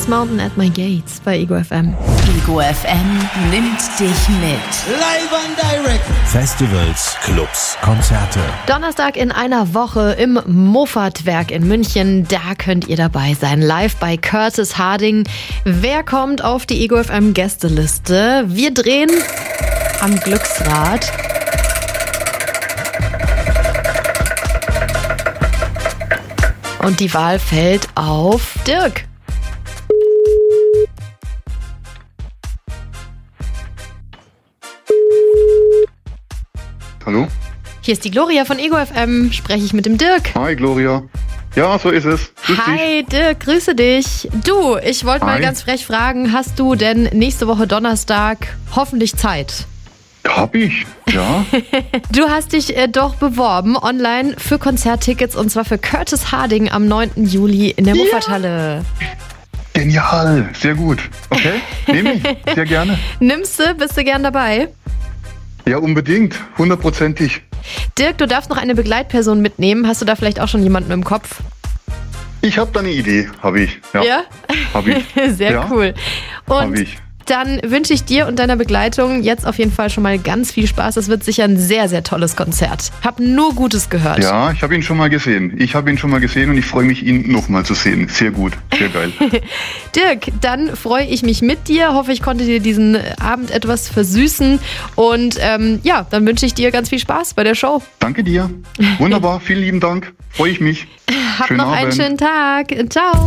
Space Mountain at My Gates bei Ego FM. Ego FM nimmt dich mit. Live and direct. Festivals, Clubs, Konzerte. Donnerstag in einer Woche im Moffatwerk in München. Da könnt ihr dabei sein. Live bei Curtis Harding. Wer kommt auf die Ego FM Gästeliste? Wir drehen am Glücksrad. Und die Wahl fällt auf Dirk. Hallo? Hier ist die Gloria von Ego FM. Spreche ich mit dem Dirk? Hi Gloria. Ja, so ist es. Grüß Hi Dirk, grüße dich. Du, ich wollte mal Hi. ganz frech fragen, hast du denn nächste Woche Donnerstag hoffentlich Zeit? dich. Hab ich, ja. Du hast dich doch beworben online für Konzerttickets und zwar für Curtis Harding am 9. Juli in der Moffathalle. Genial, sehr gut. Okay, nehme ich, sehr gerne. Nimmst du? Bist du gern dabei? Ja, unbedingt, 100%ig. Dirk, du darfst noch eine Begleitperson mitnehmen. Hast du da vielleicht auch schon jemanden im Kopf? Ich habe da eine Idee, habe ich. Ja, habe ich. Sehr Ja, cool. hab Und ich. dann wünsche ich dir und deiner Begleitung jetzt auf jeden Fall schon mal ganz viel Spaß. Es wird sicher ein sehr, sehr tolles Konzert. Hab nur Gutes gehört. Ja, ich habe ihn schon mal gesehen. Und ich freue mich, ihn nochmal zu sehen. Sehr gut, sehr geil. Dirk, dann freue ich mich mit dir. Hoffe, ich konnte dir diesen Abend etwas versüßen. Und dann wünsche ich dir ganz viel Spaß bei der Show. Danke dir. Wunderbar, vielen lieben Dank. Freue ich mich. Hab noch einen schönen Tag. Ciao.